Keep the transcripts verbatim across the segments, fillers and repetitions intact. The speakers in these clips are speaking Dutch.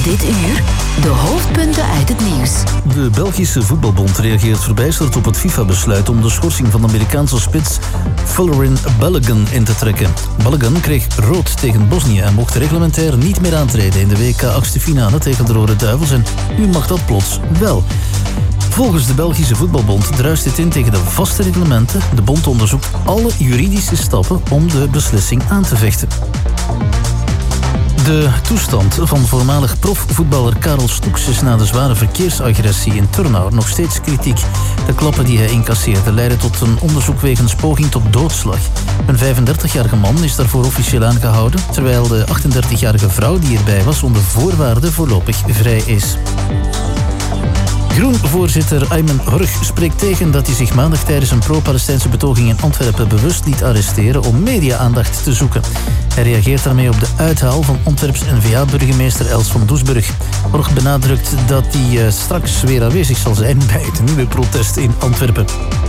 Dit uur de hoofdpunten uit het nieuws. De Belgische voetbalbond reageert verbijsterd op het FIFA-besluit om de schorsing van de Amerikaanse spits Folarin Balogun in te trekken. Balogun kreeg rood tegen Bosnië en mocht reglementair niet meer aantreden in de W K-achtste finale tegen de Rode Duivels en nu mag dat plots wel. Volgens de Belgische voetbalbond druist dit in tegen de vaste reglementen. De bond onderzoekt alle juridische stappen om de beslissing aan te vechten. De toestand van voormalig profvoetballer Karel Stoeks is na de zware verkeersagressie in Turnhout nog steeds kritiek. De klappen die hij incasseerde leidden tot een onderzoek wegens poging tot doodslag. Een vijfendertigjarige man is daarvoor officieel aangehouden, terwijl de achtendertigjarige vrouw die erbij was onder voorwaarden voorlopig vrij is. Groen-voorzitter Ayman Horg spreekt tegen dat hij zich maandag tijdens een pro-Palestijnse betoging in Antwerpen bewust liet arresteren om media-aandacht te zoeken. Hij reageert daarmee op de uithaal van Antwerps N V A-burgemeester Els van Doesburg. Horg benadrukt dat hij uh, straks weer aanwezig zal zijn bij het nieuwe protest in Antwerpen.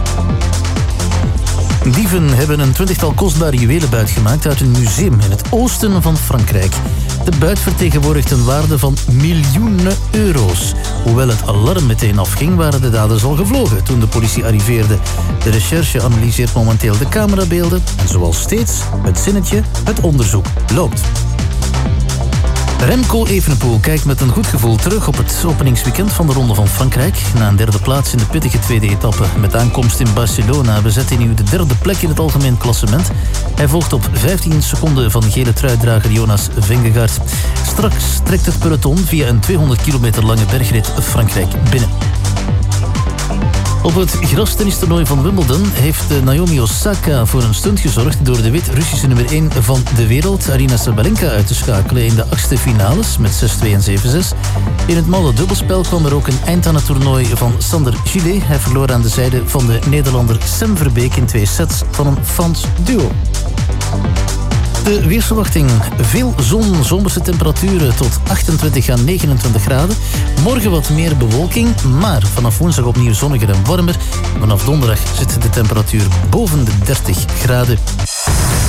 Dieven hebben een twintigtal kostbare juwelen buitgemaakt uit een museum in het oosten van Frankrijk. De buit vertegenwoordigt een waarde van miljoenen euro's. Hoewel het alarm meteen afging, waren de daders al gevlogen toen de politie arriveerde. De recherche analyseert momenteel de camerabeelden en zoals steeds, het zinnetje, het onderzoek loopt. Remco Evenepoel kijkt met een goed gevoel terug op het openingsweekend van de Ronde van Frankrijk. Na een derde plaats in de pittige tweede etappe met aankomst in Barcelona bezet hij nu de derde plek in het algemeen klassement. Hij volgt op vijftien seconden van gele truitdrager Jonas Vingegaard. Straks trekt het peloton via een tweehonderd kilometer lange bergrit Frankrijk binnen. Op het grastennistoernooi van Wimbledon heeft Naomi Osaka voor een stunt gezorgd door de Wit-Russische nummer één van de wereld, Aryna Sabalenka, uit te schakelen in de achtste finales met zes twee en zeven zes. In het malle dubbelspel kwam er ook een eind aan het toernooi van Sander Gillet. Hij verloor aan de zijde van de Nederlander Sam Verbeek in twee sets van een Frans duo. De weersverwachting. Veel zon, zomerse temperaturen tot achtentwintig à negenentwintig graden. Morgen wat meer bewolking, maar vanaf woensdag opnieuw zonniger en warmer. Vanaf donderdag zit de temperatuur boven de dertig graden.